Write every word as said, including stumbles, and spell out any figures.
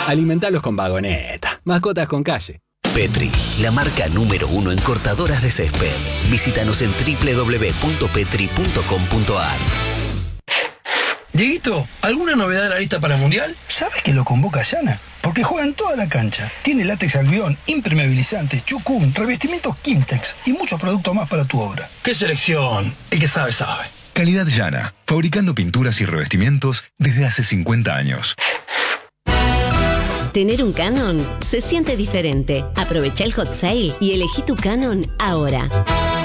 Alimentalos con Vagoneta. Mascotas con calle. Petri, la marca número uno en cortadoras de césped. Visítanos en doble u doble u doble u punto petri punto com punto a r. Dieguito, ¿alguna novedad de la lista para el Mundial? ¿Sabes que lo convoca Yana? Porque juega en toda la cancha. Tiene látex albión, impermeabilizante, chucún, revestimientos Kimtex y muchos productos más para tu obra. ¡Qué selección! El que sabe, sabe. Calidad Yana, fabricando pinturas y revestimientos desde hace cincuenta años. Tener un Canon se siente diferente. Aprovecha el hot sale y elegí tu Canon ahora.